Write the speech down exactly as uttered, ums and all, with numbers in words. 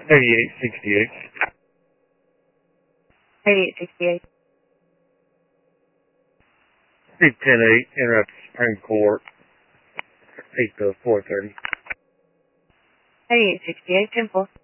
eighty-eight sixty-eight. eighty-eight sixty-eight. three ten eight, interrupt Supreme Court, eight to four thirty. eighty-eight sixty-eight, ten four.